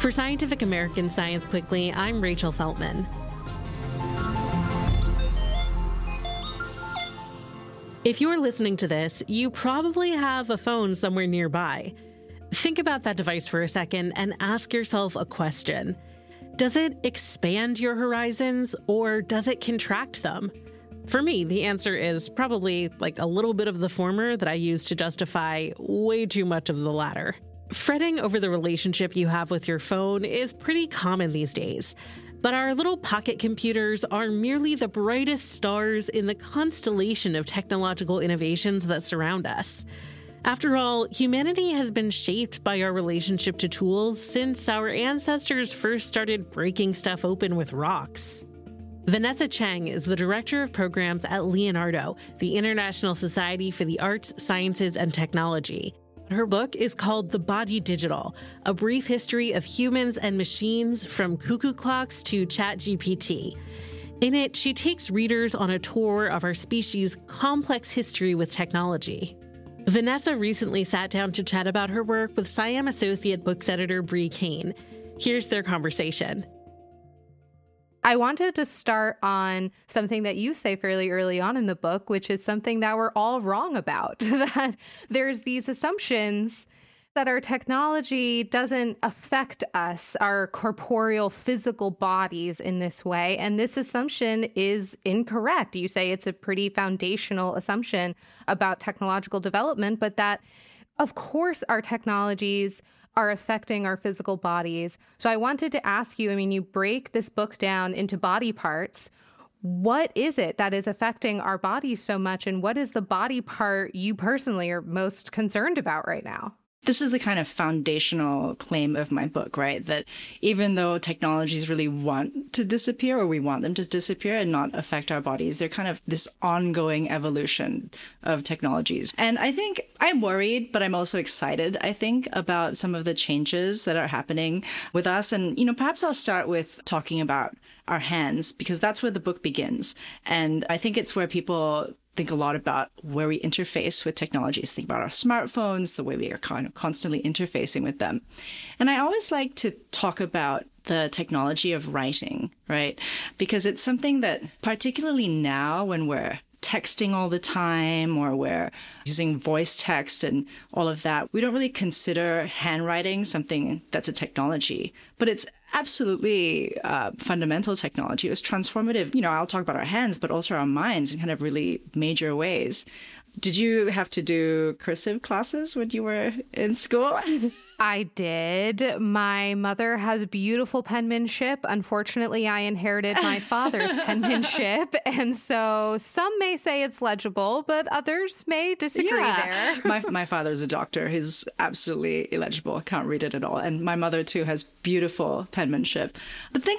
For Scientific American Science Quickly, I'm Rachel Feltman. If you're listening to this, you probably have a phone somewhere nearby. Think about that device for a second and ask yourself a question. Does it expand your horizons or does it contract them? For me, the answer is probably like a little bit of the former that I use to justify way too much of the latter. Fretting over the relationship you have with your phone is pretty common these days. But our little pocket computers are merely the brightest stars in the constellation of technological innovations that surround us. After all, humanity has been shaped by our relationship to tools since our ancestors first started breaking stuff open with rocks. Vanessa Cheng is the director of programs at Leonardo, the International Society for the Arts, Sciences, and Technology. Her book is called The Body Digital, a brief history of humans and machines from cuckoo clocks to ChatGPT. In it, she takes readers on a tour of our species' complex history with technology. Vanessa recently sat down to chat about her work with SciAm Associate Books editor Bree Kane. Here's their conversation. I wanted to start on something that you say fairly early on in the book, which is something that we're all wrong about, that there's these assumptions that our technology doesn't affect us, our corporeal physical bodies in this way. And this assumption is incorrect. You say it's a pretty foundational assumption about technological development, but that, of course, our technologies are affecting our physical bodies. So I wanted to ask you, you break this book down into body parts. What is it that is affecting our bodies so much? And what is the body part you personally are most concerned about right now? This is the kind of foundational claim of my book, right? That even though technologies really want to disappear, or we want them to disappear and not affect our bodies, they're kind of this ongoing evolution of technologies. And I think I'm worried, but I'm also excited, I think, about some of the changes that are happening with us. And, perhaps I'll start with talking about our hands, because that's where the book begins. And I think it's where people think a lot about where we interface with technologies, think about our smartphones, the way we are kind of constantly interfacing with them. And I always like to talk about the technology of writing, right? Because it's something that, particularly now when we're texting all the time or we're using voice text and all of that, we don't really consider handwriting something that's a technology, but it's absolutely fundamental technology. It was transformative. I'll talk about our hands, but also our minds in kind of really major ways. Did you have to do cursive classes when you were in school? I did. My mother has beautiful penmanship. Unfortunately, I inherited my father's penmanship. And so some may say it's legible, but others may disagree there. My father's a doctor. He's absolutely illegible. I can't read it at all. And my mother, too, has beautiful penmanship. But think